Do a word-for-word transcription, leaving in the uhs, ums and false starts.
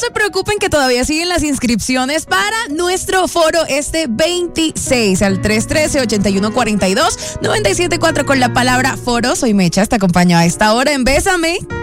se preocupen que todavía siguen las inscripciones para nuestro foro este veintiséis al tres uno tres, ocho uno cuatro dos, nueve siete cuatro con la palabra foro. Soy Mecha, te acompaño a esta hora en Bésame.